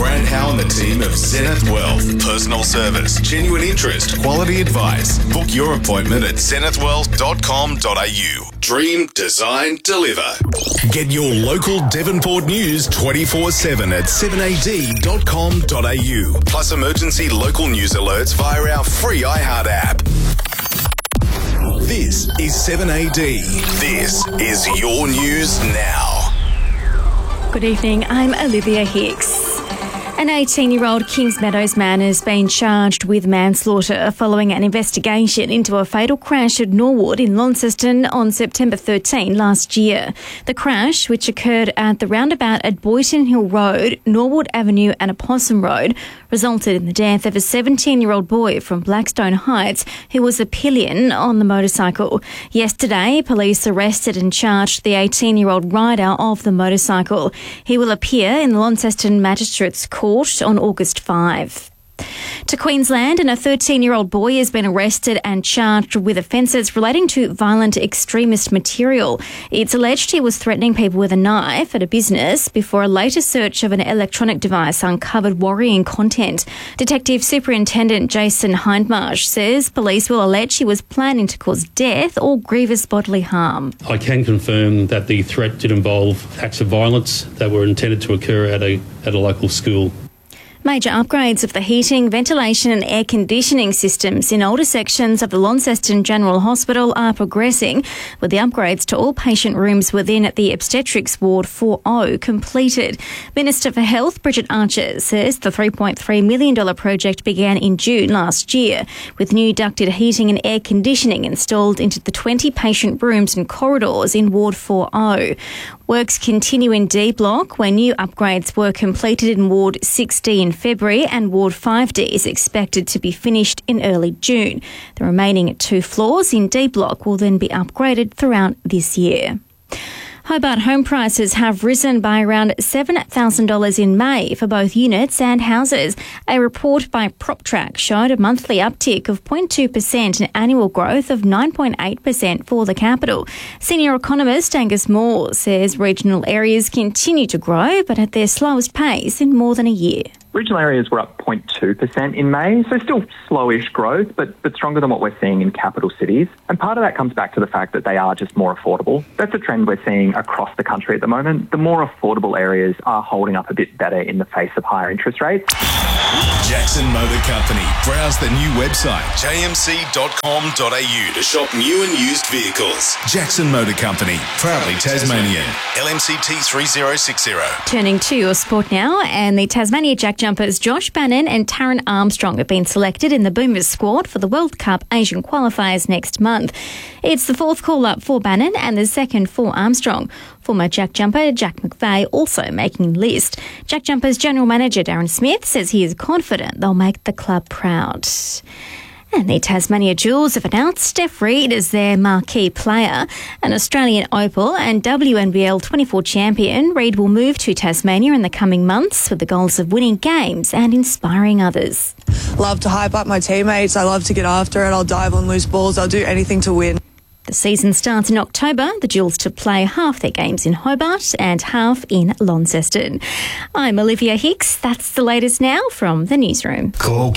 Grant Howe and the team of Zenith Wealth. Personal service, genuine interest, quality advice. Book your appointment at zenithwealth.com.au. Dream, design, deliver. Get your local Devonport news 24/7 at 7ad.com.au. Plus emergency local news alerts via our free iHeart app. This is 7AD. This is your news now. Good evening, I'm Olivia Hicks. An 18-year-old Kings Meadows man has been charged with manslaughter following an investigation into a fatal crash at Norwood in Launceston on September 13 last year. The crash, which occurred at the roundabout at Boyton Hill Road, Norwood Avenue and Opossum Road, resulted in the death of a 17-year-old boy from Blackstone Heights who was a pillion on the motorcycle. Yesterday, police arrested and charged the 18-year-old rider of the motorcycle. He will appear in the Launceston Magistrates Court on August 5. To Queensland, and a 13-year-old boy has been arrested and charged with offences relating to violent extremist material. It's alleged he was threatening people with a knife at a business before a later search of an electronic device uncovered worrying content. Detective Superintendent Jason Hindmarsh says police will allege he was planning to cause death or grievous bodily harm. I can confirm that the threat did involve acts of violence that were intended to occur at a local school. Major upgrades of the heating, ventilation and air conditioning systems in older sections of the Launceston General Hospital are progressing, with the upgrades to all patient rooms within the obstetrics ward 4O completed. Minister for Health Bridget Archer says the $3.3 million project began in June last year, with new ducted heating and air conditioning installed into the 20 patient rooms and corridors in Ward 4O. Works continue in D Block, where new upgrades were completed in Ward 6D in February, and Ward 5D is expected to be finished in early June. The remaining 2 floors in D Block will then be upgraded throughout this year. Hobart home prices have risen by around $7,000 in May for both units and houses. A report by PropTrack showed a monthly uptick of 0.2% and annual growth of 9.8% for the capital. Senior economist Angus Moore says regional areas continue to grow, but at their slowest pace in more than a year. Regional areas were up 0.2% in May, so still slowish growth, but stronger than what we're seeing in capital cities. And part of that comes back to the fact that they are just more affordable. That's a trend we're seeing across the country at the moment. The more affordable areas are holding up a bit better in the face of higher interest rates. Jackson Motor Company. Browse the new website, jmc.com.au, to shop new and used vehicles. Jackson Motor Company, proudly Tasmanian. LMCT 3060. Turning to your sport now, and the Tasmania Jack Jumpers Josh Bannon and Taryn Armstrong have been selected in the Boomers squad for the World Cup Asian qualifiers next month. It's the 4th call-up for Bannon and the 2nd for Armstrong. Former Jack Jumper Jack McVeigh also making the list. Jack Jumpers General Manager Darren Smith says he is confident they'll make the club proud. And the Tasmania Jewels have announced Steph Reid as their marquee player. An Australian Opal and WNBL 24 champion, Reid will move to Tasmania in the coming months with the goals of winning games and inspiring others. Love to hype up my teammates. I love to get after it. I'll dive on loose balls. I'll do anything to win. The season starts in October. The Jewels to play half their games in Hobart and half in Launceston. I'm Olivia Hicks. That's the latest now from the newsroom. Call